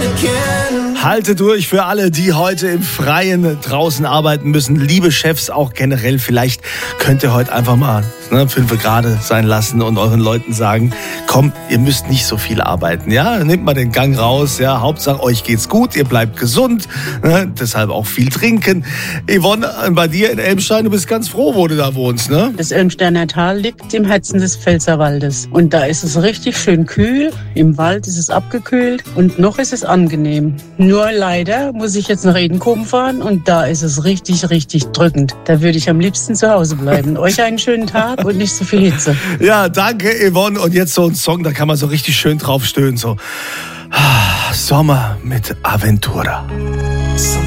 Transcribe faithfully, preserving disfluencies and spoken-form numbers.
Halte durch für alle, die heute im Freien draußen arbeiten müssen. Liebe Chefs, auch generell, vielleicht könnt ihr heute einfach mal ne, fünf Grad sein lassen und euren Leuten sagen, komm, ihr müsst nicht so viel arbeiten. Ja, nehmt mal den Gang raus. Ja, Hauptsache euch geht's gut, ihr bleibt gesund. Ne, deshalb auch viel trinken. Yvonne, bei dir in Elmstein, du bist ganz froh, wo du da wohnst, ne? Das Elmsteiner Tal liegt im Herzen des Pfälzerwaldes. Und da ist es richtig schön kühl. Im Wald ist es abgekühlt und noch ist es angenehm. Nur leider muss ich jetzt nach Edenkoben fahren und da ist es richtig, richtig drückend. Da würde ich am liebsten zu Hause bleiben. Euch einen schönen Tag und nicht so viel Hitze. Ja, danke Yvonne. Und jetzt so ein Song, da kann man so richtig schön drauf stöhnen. So Sommer mit Aventura.